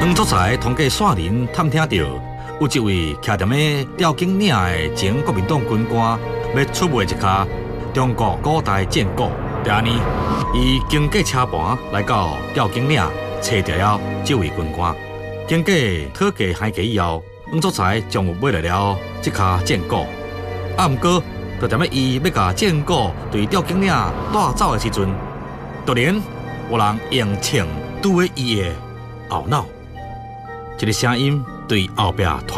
黄祖才通过线人探听到，有一位徛踮咧吊颈岭的前国民党军官要出卖一卡中国古代剑骨。第二年，伊经过车盘来到吊颈岭，找到了这位军官。经过讨价还价以后，黄祖才将有买来了这卡剑骨。毋过，就踮咧伊要甲剑骨对吊颈岭带走的时阵，突然有人用枪拄喺伊的后脑，一个声音对后壁传。